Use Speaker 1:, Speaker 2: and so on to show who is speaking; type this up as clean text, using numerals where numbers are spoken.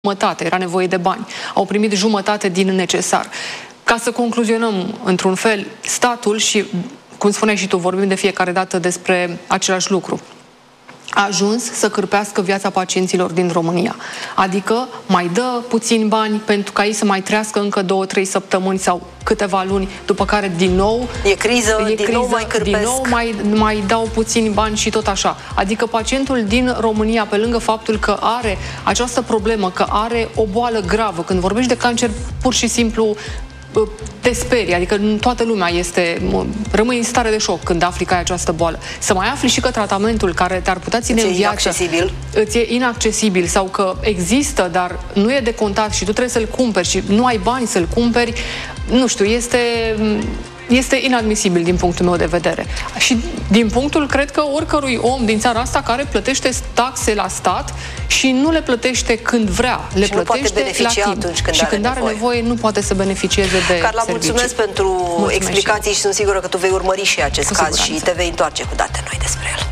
Speaker 1: jumătate, era nevoie de bani. Au primit jumătate din necesar. Ca să concluzionăm, într-un fel, statul și, cum spuneai și tu, vorbim de fiecare dată despre același lucru, a ajuns să cârpească viața pacienților din România. Adică mai dă puțini bani pentru ca ei să mai trăiască încă 2-3 săptămâni sau câteva luni, după care din nou
Speaker 2: e criză, din nou mai cârpesc.
Speaker 1: Din nou mai dau puțini bani și tot așa. Adică pacientul din România, pe lângă faptul că are această problemă, că are o boală gravă, când vorbești de cancer, pur și simplu te sperii, adică toată lumea rămâi în stare de șoc când afli că ai această boală. Să mai afli și că tratamentul care te-ar putea ține în viață îți e inaccesibil sau că există, dar nu e de contat și tu trebuie să-l cumperi și nu ai bani să-l cumperi, nu știu, este inadmisibil din punctul meu de vedere. Și din punctul, cred că oricărui om din țara asta care plătește taxe la stat și nu le plătește când vrea, le plătește la timp. Și când are nevoie, nu poate să beneficieze de
Speaker 2: Carla,
Speaker 1: servicii.
Speaker 2: mulțumesc pentru explicații și sunt sigură că tu vei urmări și acest caz și te vei întoarce cu date noi despre el.